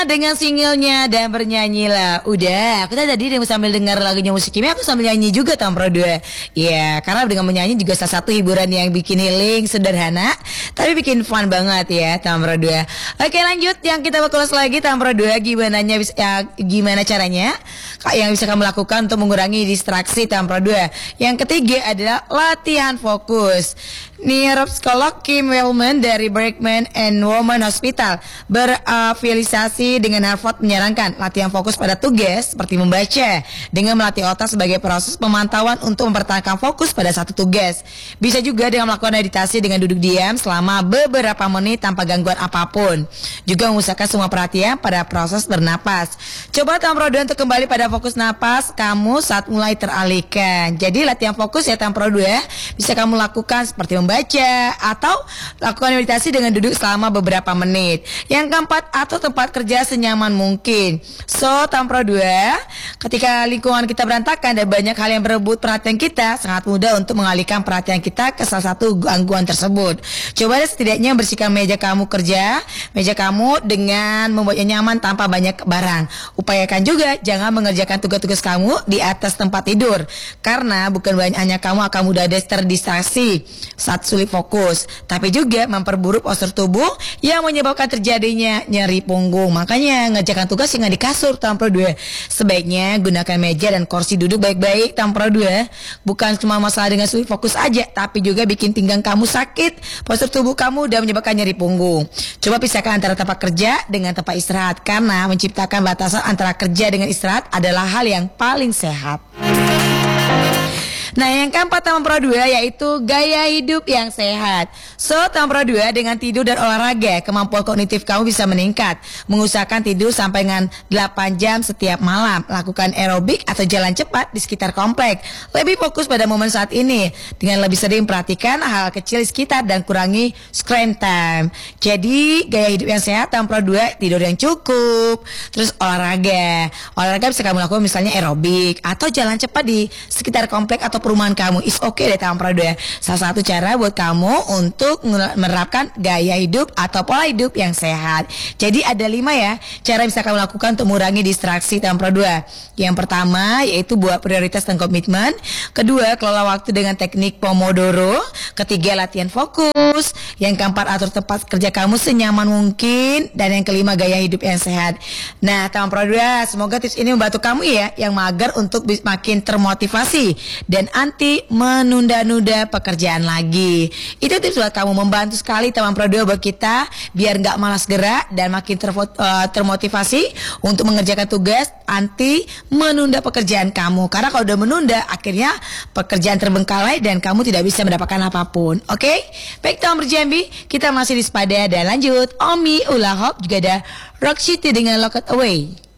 dengan singlenya dan bernyanyilah. Udah, aku tadi sambil dengar lagunya Musik Kimia, aku sambil nyanyi juga Tahun Pro 2. Ya, karena dengan menyanyi juga salah satu hiburan yang bikin healing, sederhana, tapi bikin fun banget ya Tahun Pro 2. Oke, lanjut yang kita bakal ulas lagi Tahun Pro 2, gimana caranya yang bisa kamu lakukan untuk mengurangi distraksi Tahun Pro 2. Yang ketiga adalah latihan fokus. Neuropsikolog Kim Wellman dari Brigham and Women Hospital berafiliasi dengan Harvard menyarankan latihan fokus pada tugas seperti membaca dengan melatih otak sebagai proses pemantauan untuk mempertahankan fokus pada satu tugas. Bisa juga dengan melakukan meditasi dengan duduk diam selama beberapa menit tanpa gangguan apapun. Juga mengusahakan semua perhatian pada proses bernapas. Coba Tahun Pro 2 untuk kembali pada fokus napas kamu saat mulai teralihkan. Jadi latihan fokus ya Tahun Pro 2 bisa kamu lakukan seperti membaca atau lakukan meditasi dengan duduk selama beberapa menit. Yang keempat, atur tempat kerja senyaman mungkin. So, Tahun Pro 2, ketika lingkungan kita berantakan dan banyak hal yang berebut perhatian kita, sangat mudah untuk mengalihkan perhatian kita ke salah satu gangguan tersebut. Coba deh setidaknya bersihkan meja kamu dengan membuatnya nyaman tanpa banyak barang. Upayakan juga jangan mengerjakan tugas-tugas kamu di atas tempat tidur, karena bukan hanya kamu akan mudah terdistraksi saat sulit fokus, tapi juga memperburuk postur tubuh yang menyebabkan terjadinya nyeri punggung. Makanya ngerjakan tugas yang di kasur Tahun Pro 2. Sebaiknya gunakan meja dan kursi duduk baik-baik Tahun Pro 2. Bukan cuma masalah dengan sulit fokus aja, tapi juga bikin pinggang kamu sakit, postur tubuh kamu dan menyebabkan nyeri punggung. Coba pisahkan antara tempat kerja dengan tempat istirahat, karena menciptakan batasan antara kerja dengan istirahat adalah hal yang paling sehat. Nah, yang keempat Tahun Pro 2 yaitu gaya hidup yang sehat. So, Tahun Pro 2 dengan tidur dan olahraga, kemampuan kognitif kamu bisa meningkat. Mengusahakan tidur sampai dengan 8 jam setiap malam. Lakukan aerobik atau jalan cepat di sekitar komplek. Lebih fokus pada momen saat ini dengan lebih sering perhatikan hal kecil di sekitar dan kurangi screen time. Jadi, gaya hidup yang sehat Tahun Pro 2, tidur yang cukup, terus olahraga. Olahraga bisa kamu lakukan misalnya aerobik atau jalan cepat di sekitar komplek atau perumahan kamu. Is oke deh Tahun Pro 2. Salah satu cara buat kamu untuk menerapkan gaya hidup atau pola hidup yang sehat. Jadi ada 5 ya cara bisa kamu lakukan untuk mengurangi distraksi Tahun Pro 2. Yang pertama yaitu buat prioritas dan komitmen. Kedua, kelola waktu dengan teknik Pomodoro. Ketiga, latihan fokus. Yang keempat, atur tempat kerja kamu senyaman mungkin. Dan yang kelima, gaya hidup yang sehat. Nah, Tahun Pro 2, semoga tips ini membantu kamu ya yang mager untuk makin termotivasi dan anti menunda-nunda pekerjaan lagi. Itu tips buat kamu, membantu sekali Tahun Pro 2 buat kita biar nggak malas gerak dan makin termotivasi untuk mengerjakan tugas, anti menunda pekerjaan kamu. Karena kalau udah menunda, akhirnya pekerjaan terbengkalai dan kamu tidak bisa mendapatkan apapun. Oke? Baik Tahun Berjambi, kita masih di Sepada dan lanjut. Omi Ula Hop juga ada Rock City dengan Lock It Away.